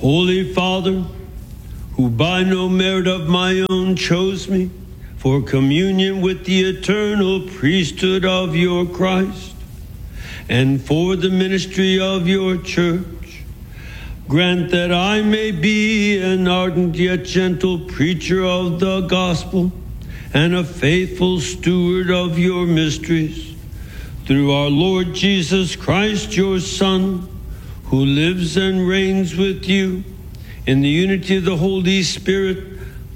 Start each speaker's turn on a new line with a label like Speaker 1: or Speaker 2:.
Speaker 1: Holy Father, who by no merit of my own chose me for communion with the eternal priesthood of your Christ, and for the ministry of your church, grant that I may be an ardent yet gentle preacher of the gospel and a faithful steward of your mysteries. Through our Lord Jesus Christ, your Son, who lives and reigns with you in the unity of the Holy Spirit,